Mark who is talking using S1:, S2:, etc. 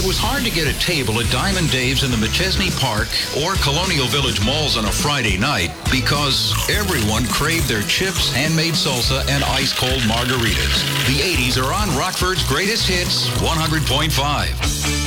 S1: It was hard to get a table at Diamond Dave's in the McChesney Park or Colonial Village malls on a Friday night because everyone craved their chips, handmade salsa, and ice-cold margaritas. The 80s are on Rockford's Greatest Hits 100.5.